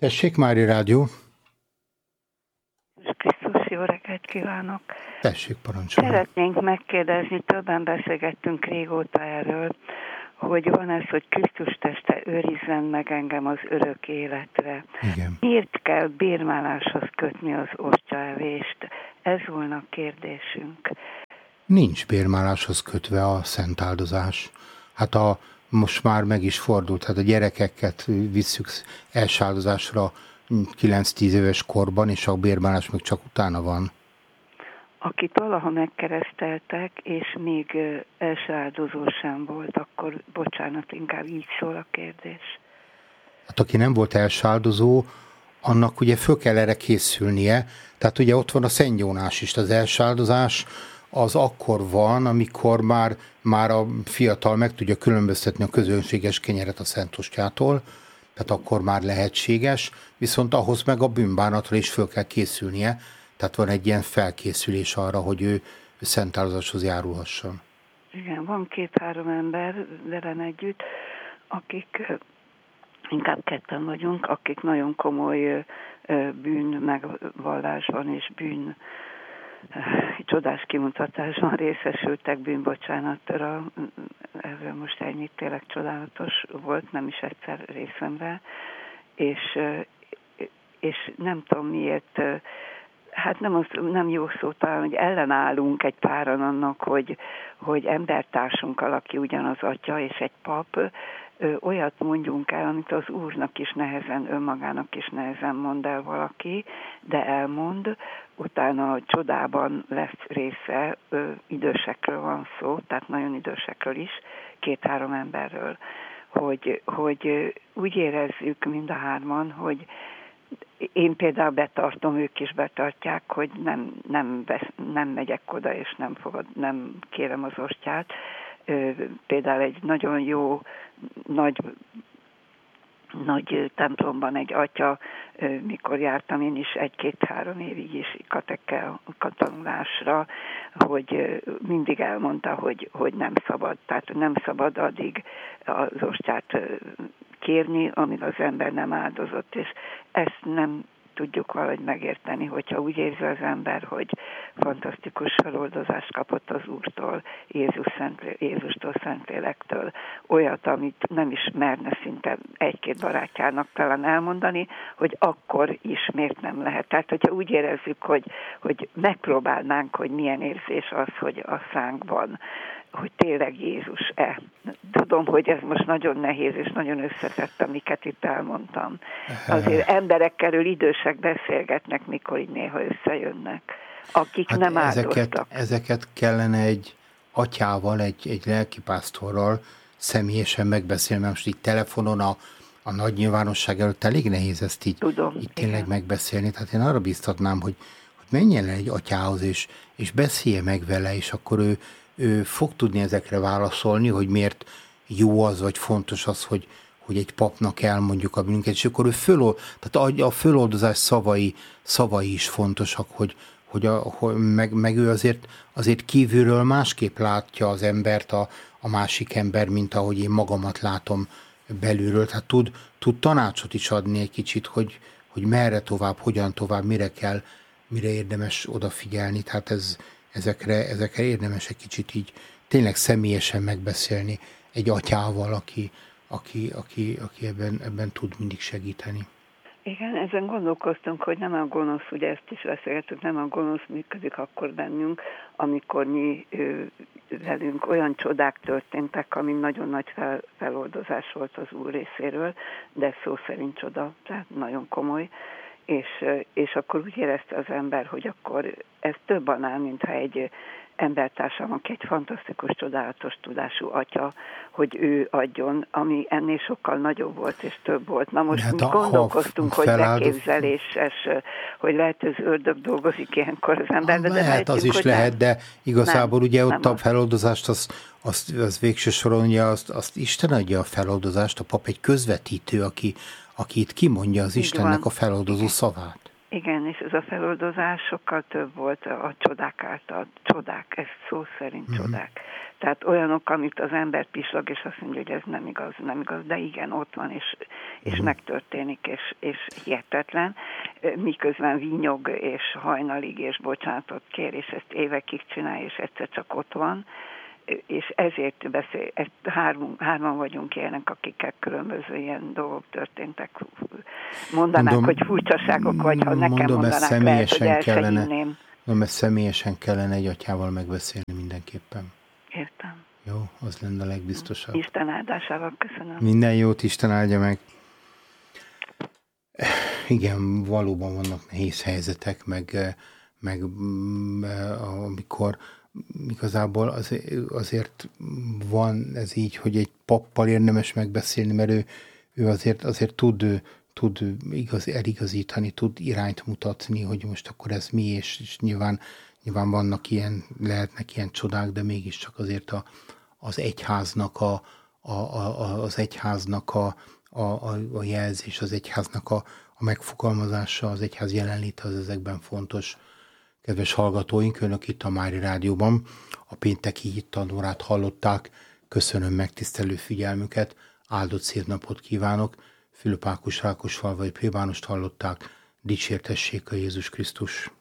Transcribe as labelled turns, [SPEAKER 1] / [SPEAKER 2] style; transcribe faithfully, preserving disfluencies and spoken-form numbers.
[SPEAKER 1] Tessék, Mária Rádió.
[SPEAKER 2] Krisztus, jó reggelt kívánok!
[SPEAKER 1] Tessék, parancsolni.
[SPEAKER 2] Szeretnénk megkérdezni, többen beszélgettünk régóta erről, hogy van ez, hogy Krisztus teste őrizzen meg engem az örök életre.
[SPEAKER 1] Igen.
[SPEAKER 2] Miért kell bérmáláshoz kötni az ostyaevést? Ez volna a kérdésünk.
[SPEAKER 1] Nincs bérmáláshoz kötve a szent áldozás. Hát a, most már meg is fordult, hát a gyerekeket visszük első áldozásra kilenc-tíz éves korban, és a bérmálás még csak utána van.
[SPEAKER 2] Akit valaha megkereszteltek, és még első áldozó sem volt, akkor bocsánat, inkább így szól a kérdés.
[SPEAKER 1] Hát aki nem volt első áldozó, annak ugye föl kell erre készülnie. Tehát ugye ott van a Szent Jónás is, az első áldozás az akkor van, amikor már, már a fiatal meg tudja különböztetni a közönséges kenyeret a Szent Ostjától, tehát akkor már lehetséges, viszont ahhoz meg a bűnbánatra is föl kell készülnie, tehát van egy ilyen felkészülés arra, hogy ő szent áldozáshoz járulhasson.
[SPEAKER 2] Igen, van két-három ember velem együtt, akik, inkább ketten vagyunk, akik nagyon komoly bűn megvallásban és bűn csodás kimutatásban részesültek bűnbocsánatra. Erről most ennyit, tényleg csodálatos volt, nem is egyszer részemre, és, és nem tudom miért, hát nem, az, nem jó szó talán, hogy ellenállunk egy páran annak, hogy, hogy embertársunkkal, aki ugyanaz atya és egy pap, ö, olyat mondjunk el, amit az Úrnak is nehezen, önmagának is nehezen mond el valaki, de elmond, utána a csodában lesz része, ö, idősekről van szó, tehát nagyon idősekről is, két-három emberről, hogy, hogy úgy érezzük mind a hárman, hogy én például betartom, ők is betartják, hogy nem, nem, vesz, nem megyek oda, és nem, fogad, nem kérem az ostját. Például egy nagyon jó, nagy, nagy templomban egy atya, mikor jártam én is egy-két-három évig is katekel tanulásra, hogy mindig elmondta, hogy, hogy nem szabad, tehát nem szabad addig az ostját kérni, amíg az ember nem áldozott, és ezt nem tudjuk valahogy megérteni, hogyha úgy érzi az ember, hogy fantasztikus feloldozást kapott az Úrtól, Jézus Szent, Jézustól, Szentlélektől, olyat, amit nem is merne szinte egy-két barátjának talán elmondani, hogy akkor is miért nem lehet. Tehát, hogyha úgy érezzük, hogy, hogy megpróbálnánk, hogy milyen érzés az, hogy a szánkban, hogy tényleg Jézus-e. Tudom, hogy ez most nagyon nehéz és nagyon összetett, amiket itt elmondtam. Azért emberekkel idősek beszélgetnek, mikor így néha összejönnek, akik hát nem áldoztak.
[SPEAKER 1] Ezeket, ezeket kellene egy atyával, egy, egy lelkipásztorral személyesen megbeszélni, mert most így telefonon a, a nagy nyilvánosság előtt elég nehéz ezt így,
[SPEAKER 2] Tudom,
[SPEAKER 1] így tényleg megbeszélni. Tehát én arra biztatnám, hogy, hogy menjen el egy atyához, és, és beszélje meg vele, és akkor ő ő fog tudni ezekre válaszolni, hogy miért jó az, vagy fontos az, hogy, hogy egy papnak elmondjuk a bűnünket, és akkor ő fölold, tehát a föloldozás szavai, szavai is fontosak, hogy, hogy, a, hogy meg, meg ő azért, azért kívülről másképp látja az embert, a, a másik ember, mint ahogy én magamat látom belülről. Tehát tud, tud tanácsot is adni egy kicsit, hogy, hogy merre tovább, hogyan tovább, mire kell, mire érdemes odafigyelni. Tehát ez Ezekre, ezekre érdemes egy kicsit így tényleg személyesen megbeszélni egy atyával, aki, aki, aki, aki ebben, ebben tud mindig segíteni.
[SPEAKER 2] Igen, ezen gondolkoztunk, hogy nem a gonosz, ugye ezt is beszélgetünk, nem a gonosz működik akkor bennünk, amikor mi ő, velünk olyan csodák történtek, ami nagyon nagy fel, feloldozás volt az Úr részéről, de szó szerint csoda, tehát nagyon komoly. És, és akkor úgy érezte az ember, hogy akkor ez több annál, mintha egy embertársam, aki egy fantasztikus, csodálatos tudású atya, hogy ő adjon, ami ennél sokkal nagyobb volt és több volt. Na most hát mi gondolkoztunk, hogy leképzeléses, hogy lehet, hogy az ördög dolgozik ilyenkor az ember. De
[SPEAKER 1] lehet, az is lehet, nem. De igazából nem, ugye ott a feloldozást, az, az, az végső soron ugye azt, azt Isten adja a feloldozást, a pap egy közvetítő, aki aki itt kimondja az Istennek a feloldozó szavát.
[SPEAKER 2] Igen, és ez a feloldozás sokkal több volt a csodák által. Csodák, ez szó szerint mm-hmm. csodák. Tehát olyanok, amit az ember pislog, és azt mondja, hogy ez nem igaz, nem igaz, de igen, ott van, és, és uh-huh. megtörténik, és, és hihetetlen, miközben vinyog, és hajnalig, és bocsánatot kér, és ezt évekig csinál, és egyszer csak ott van, és ezért beszél, ezt hárman, hárman vagyunk ilyenek, akikkel különböző ilyen dolgok történtek. Mondanák, mondom, hogy furcsaságok, vagy ha nekem mondom, mondanák, lehet, hogy el se hinném.
[SPEAKER 1] Mondom, ezt személyesen kellene egy atyával megbeszélni mindenképpen.
[SPEAKER 2] Értem.
[SPEAKER 1] Jó, az lenne a legbiztosabb.
[SPEAKER 2] Isten áldásával köszönöm.
[SPEAKER 1] Minden jót, Isten áldja meg. Igen, valóban vannak nehéz helyzetek, meg, meg amikor igazából azért, azért van ez így, hogy egy pappal érdemes megbeszélni, mert ő, ő azért, azért tud, tud igaz, eligazítani, tud irányt mutatni, hogy most akkor ez mi, és, és nyilván, nyilván vannak ilyen, lehetnek ilyen csodák, de mégiscsak azért a, az egyháznak a, a, a, az egyháznak a, a, a, a jelzés, az egyháznak a, a megfogalmazása, az egyház jelenléte az ezekben fontos. Kedves hallgatóink, önök itt a Mária Rádióban a pénteki hittanórát hallották. Köszönöm megtisztelő figyelmüket, áldott szép napot kívánok. Fülöp Ákos Rákosfalvai plébánost hallották. Dicsértessék a Jézus Krisztus!